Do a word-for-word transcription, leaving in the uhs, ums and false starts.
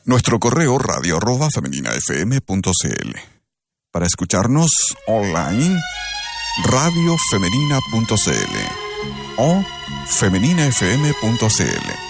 Nuestro correo radio arroba femeninafm.cl. Para escucharnos online, radiofemenina.cl o femeninafm.cl.